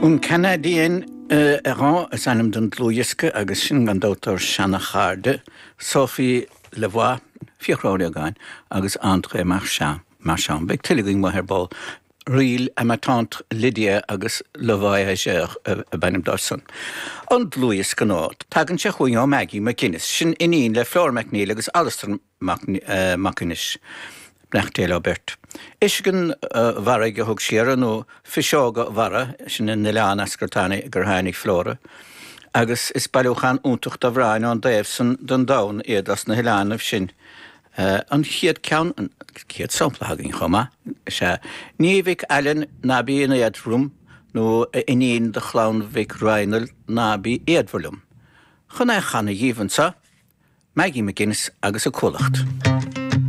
Un Canadien rang is einem den Louiske agus sin gan Dr. Shanna Harde, Sophie Levois, fiachráide gain, agus André Marchand. Beg tilliging mo herbal Riel a ma tante Lydia agus le voyageur a bennim dorson. Ond Louis ganát, tagan se chuo Maggie McInnes, sin inín le Flor McNeil agus Alistair McInnes. Nachtéil Albert. Isgan vara go hug siaran ó fiseoga vara sin in Nileán ascartána gur hánig Flóra. Agus is bailúchan úntucht a bhráin an Daveson don daun iad as na Hileánah sin. An chiad ceann, chiad samplahagin chuma, se níomhic Allen nábí in iadrúm nó iníon de chlán vic Reinal nábí iadvolum. Chuna chana díhansa, Maggie McInnes agus a colacht.